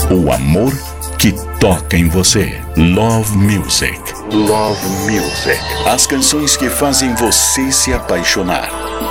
O amor que toca em você. Love Music. Love Music. As canções que fazem você se apaixonar.